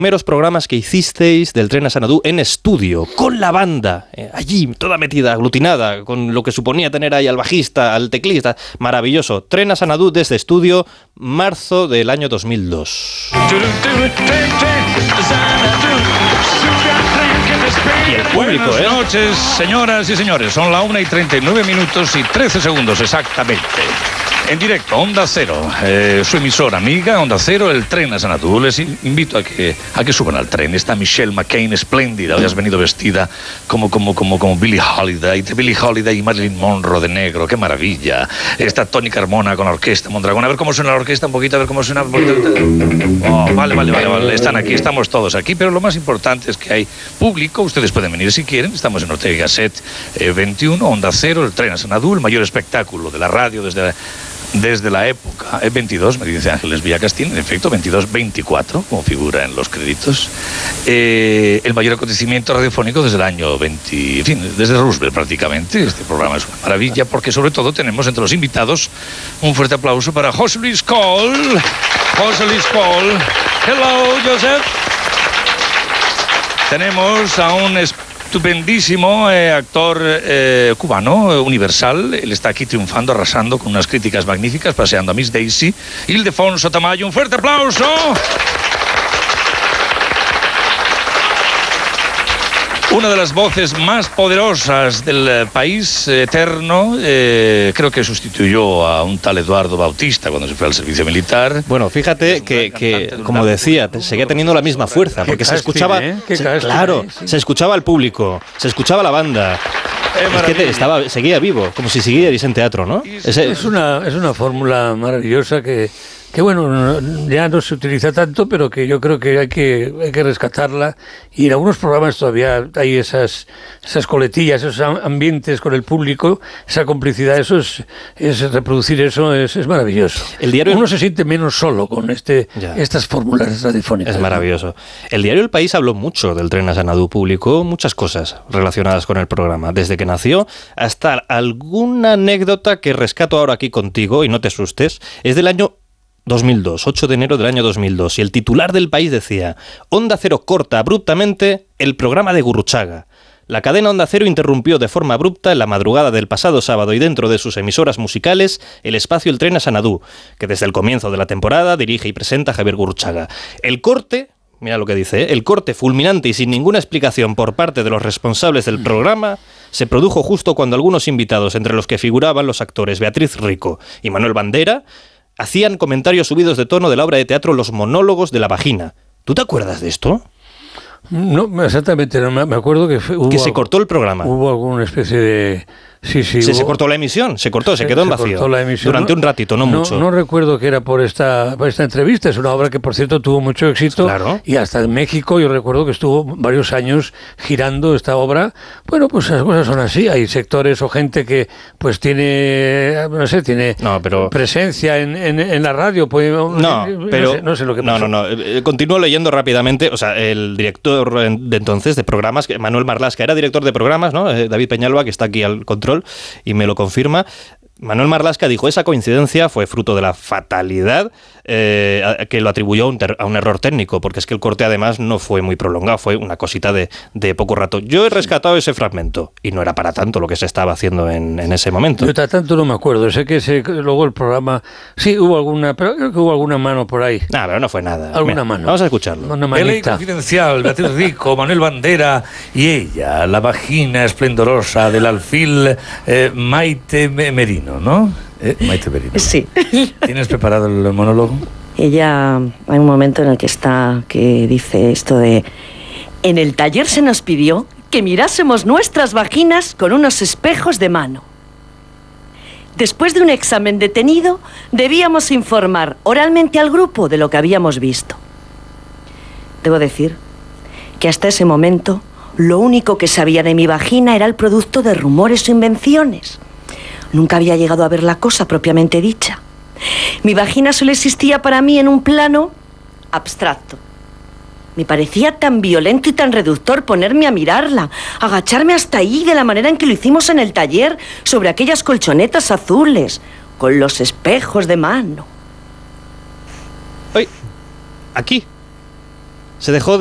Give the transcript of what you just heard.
primeros programas que hicisteis del Tren a Xanadu en estudio, con la banda, allí, toda metida, aglutinada, con lo que suponía tener ahí al bajista, al teclista. Maravilloso. Tren a Xanadu desde estudio, marzo del año 2002. Y el público, Buenas noches, señoras y señores. Son la 1:39 y 13 segundos exactamente. En directo, Onda Cero, su emisora amiga, Onda Cero, el Tren a Xanadu. Les invito a que suban al tren. Está Michelle McCain, espléndida. Hoy has venido vestida como Billie Holiday. Billie Holiday y Marilyn Monroe de negro. ¡Qué maravilla! Está Tony Carmona con la orquesta Mondragón. A ver cómo suena la orquesta un poquito, a ver cómo suena. Oh, vale. Están aquí, estamos todos aquí. Pero lo más importante es que hay público. Ustedes pueden venir si quieren. Estamos en Ortega y Gasset 21, Onda Cero, el Tren a Xanadu, el mayor espectáculo de la radio desde la época 22, me dice Ángeles Villacastín, en efecto 22-24, como figura en los créditos, el mayor acontecimiento radiofónico desde el año 20, en fin, desde Roosevelt prácticamente. Este programa es una maravilla porque sobre todo tenemos entre los invitados un fuerte aplauso para José Luis Coll. Hello, Joseph. Tenemos a un estupendísimo actor cubano, universal. Él está aquí triunfando, arrasando con unas críticas magníficas, paseando a Miss Daisy. Ildefonso Tamayo, un fuerte aplauso. Una de las voces más poderosas del país eterno, creo que sustituyó a un tal Eduardo Bautista cuando se fue al servicio militar. Bueno, fíjate que como decía, seguía teniendo la misma fuerza, porque se escuchaba, se escuchaba al público, se escuchaba la banda. Es que seguía vivo, como si siguierais en teatro, ¿no? Es una fórmula maravillosa que bueno, ya no se utiliza tanto, pero que yo creo que hay que rescatarla, y en algunos programas todavía hay esas coletillas, esos ambientes con el público, esa complicidad, reproducir eso es maravilloso. Uno se siente menos solo con estas fórmulas radiofónicas. Es maravilloso. El diario El País habló mucho del Tren a Xanadu, publicó muchas cosas relacionadas con el programa, desde que nació hasta alguna anécdota que rescato ahora aquí contigo, y no te asustes, es del año 2002, 8 de enero del año 2002, y el titular del País decía: Onda Cero corta abruptamente el programa de Gurruchaga. La cadena Onda Cero interrumpió de forma abrupta en la madrugada del pasado sábado y dentro de sus emisoras musicales el espacio El Tren a Xanadu, que desde el comienzo de la temporada dirige y presenta Javier Gurruchaga. El corte, mira lo que dice, el corte fulminante y sin ninguna explicación por parte de los responsables del programa se produjo justo cuando algunos invitados, entre los que figuraban los actores Beatriz Rico y Manuel Bandera, hacían comentarios subidos de tono de la obra de teatro Los monólogos de la vagina. ¿Tú te acuerdas de esto? No, exactamente, no, me acuerdo que se cortó el programa. Hubo alguna especie de... Sí, se cortó la emisión, se quedó en vacío. Durante un ratito, no mucho. No recuerdo que era por esta entrevista. Es una obra que, por cierto, tuvo mucho éxito. Claro. Y hasta en México yo recuerdo que estuvo varios años girando esta obra. Bueno, pues las cosas son así. Hay sectores o gente que pues tiene presencia en la radio. No sé lo que pasó. No. Continúo leyendo rápidamente. O sea, el director de entonces de programas, Manuel Marlasca, era director de programas, ¿no? David Peñalba, que está aquí al control y me lo confirma. Manuel Marlasca dijo: esa coincidencia fue fruto de la fatalidad, que lo atribuyó a un error técnico, porque es que el corte además no fue muy prolongado, fue una cosita de poco rato. Yo he rescatado ese fragmento y no era para tanto lo que se estaba haciendo en ese momento. Yo tanto no me acuerdo, sé que luego el programa sí pero creo que hubo alguna mano por ahí. Pero no fue nada. Alguna mano. Vamos a escucharlo. El ley confidencial, Beatriz Rico, Manuel Bandera y ella, la vagina esplendorosa del alfil Maite Merino, ¿no? Maite Merino. Sí. ¿Tienes preparado el monólogo? Ella, hay un momento en el que dice esto de: en el taller se nos pidió que mirásemos nuestras vaginas con unos espejos de mano. Después de un examen detenido, debíamos informar oralmente al grupo de lo que habíamos visto. Debo decir que hasta ese momento lo único que sabía de mi vagina era el producto de rumores o invenciones. Nunca había llegado a ver la cosa propiamente dicha. Mi vagina solo existía para mí en un plano abstracto. Me parecía tan violento y tan reductor ponerme a mirarla, agacharme hasta ahí de la manera en que lo hicimos en el taller, sobre aquellas colchonetas azules, con los espejos de mano. ¡Ay! Aquí. Se dejó